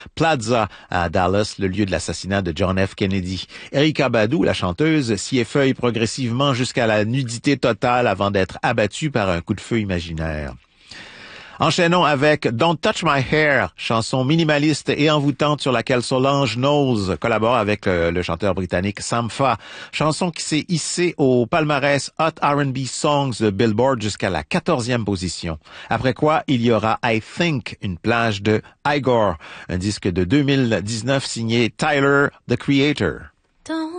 Plaza à Dallas, le lieu de l'assassinat de John F. Kennedy. Erykah Badu, la chanteuse, s'y effeuille progressivement jusqu'à la nudité totale avant d'être abattue par un coup de feu imaginaire. Enchaînons avec Don't Touch My Hair, chanson minimaliste et envoûtante sur laquelle Solange Knowles collabore avec le chanteur britannique Sam Fa. Chanson qui s'est hissée au palmarès Hot R&B Songs de Billboard jusqu'à la 14e position. Après quoi, il y aura I Think, une plage de Igor, un disque de 2019 signé Tyler, the Creator.